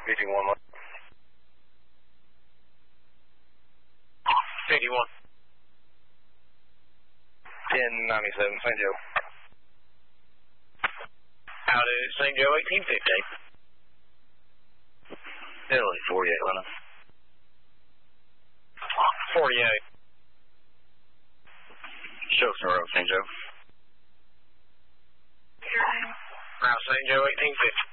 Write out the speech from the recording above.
Beijing 1-1. 81. 1097, St. Joe. Out of St. Joe 1850. Italy 48, Lena. 48. Show Sonora, St. Joe. Route St. Joe 1850.